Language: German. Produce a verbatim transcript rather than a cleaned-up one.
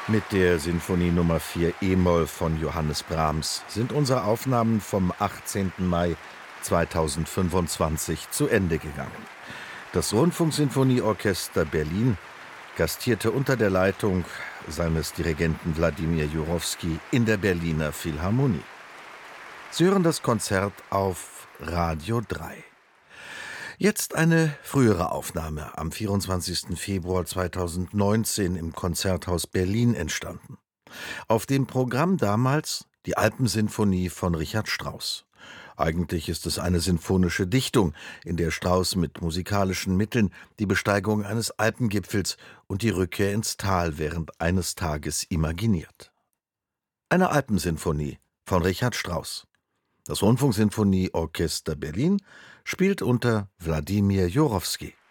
Mit der Sinfonie Nummer vier e-Moll von Johannes Brahms sind unsere Aufnahmen vom achtzehnten Mai zweitausendfünfundzwanzig zu Ende gegangen. Das Rundfunksinfonieorchester Berlin gastierte unter der Leitung seines Dirigenten Wladimir Jurowski in der Berliner Philharmonie. Sie hören das Konzert auf Radio drei. Jetzt eine frühere Aufnahme, am vierundzwanzigsten Februar zweitausendneunzehn im Konzerthaus Berlin entstanden. Auf dem Programm damals die Alpensinfonie von Richard Strauss. Eigentlich ist es eine sinfonische Dichtung, in der Strauss mit musikalischen Mitteln die Besteigung eines Alpengipfels und die Rückkehr ins Tal während eines Tages imaginiert. Eine Alpensinfonie von Richard Strauss. Das Rundfunksinfonieorchester Berlin spielt unter Wladimir Jurowski.